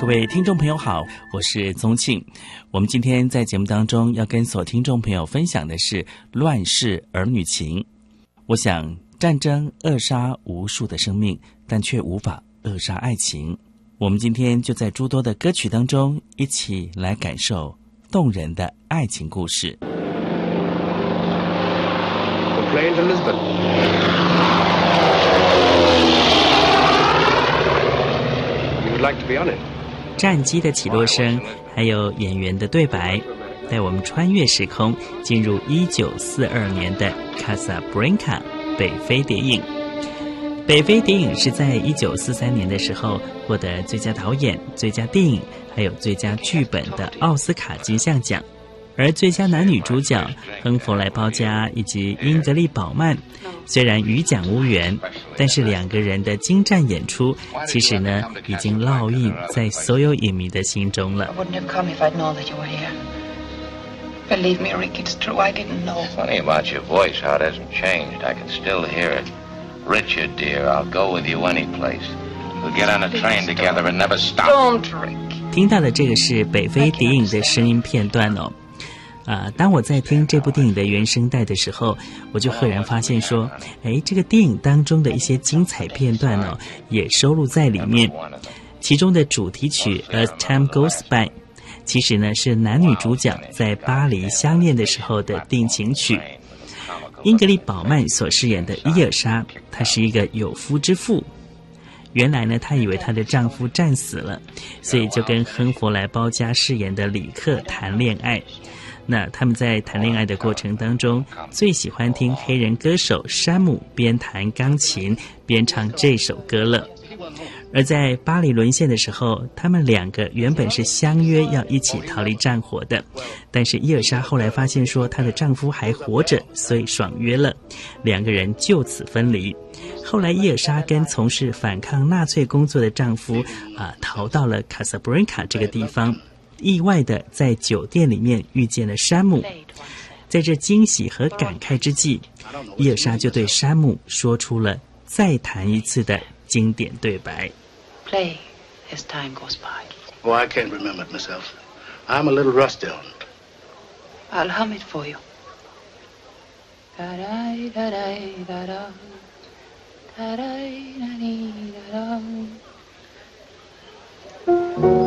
各位听众朋友好，我是宗庆。我们今天在节目当中要跟所有听众朋友分享的是乱世儿女情。我想战争扼杀无数的生命，但却无法扼杀爱情。我们今天就在诸多的歌曲当中一起来感受动人的爱情故事。 We're playing to Lisbon. You would like to be on it? 战机的起落声，还有演员的对白，带我们穿越时空，进入1942年的卡萨布兰卡北非谍影。北非谍影是在1943年的时候获得最佳导演、最佳电影，还有最佳剧本的奥斯卡金像奖。而最佳男女主角亨弗莱·鲍嘉以及英格丽·宝曼，虽然与奖无缘，但是两个人的精湛演出，其实呢已经烙印在所有影迷的心中了。 Believe me, Rick, it's true. I didn't know. Funny about your voice, how it hasn't changed. I can still hear it. Richard, dear, I'll go with you any place. We'll get on a train together and never stop. Don't, Rick. 听到的这个是北非谍影的声音片段哦。当我在听这部电影的原声带的时候，我就赫然发现说，这个电影当中的一些精彩片段哦，也收录在里面。其中的主题曲 As Time Goes By， 其实呢是男女主角在巴黎相恋的时候的定情曲。英格丽·宝曼所饰演的伊尔莎，她是一个有夫之妇。原来呢，她以为她的丈夫战死了，所以就跟亨弗莱·鲍嘉饰演的里克谈恋爱。那他们在谈恋爱的过程当中，最喜欢听黑人歌手山姆边弹钢琴边唱这首歌了。而在巴黎沦陷的时候，他们两个原本是相约要一起逃离战火的，但是伊尔莎后来发现说她的丈夫还活着，所以爽约了，两个人就此分离。后来伊尔莎跟从事反抗纳粹工作的丈夫逃到了卡萨布兰卡这个地方，意外的在酒店里面遇见了山姆。在这惊喜和感慨之际，伊尔莎就对山姆说出了再谈一次的经典对白。 Play as time goes by. Oh, I can't remember it myself. I'm a little rusty on it. I'll hum it for you. Da-da-da-da-da-da. Da-da-da-da-da-da.